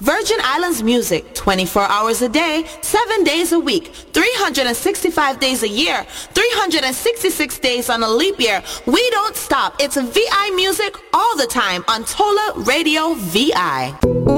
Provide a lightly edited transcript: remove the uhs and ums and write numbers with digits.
Virgin Islands music, 24 hours a day, 7 days a week, 365 days a year, 366 days on a leap year. We don't stop. It's VI music all the time on Tola Radio VI.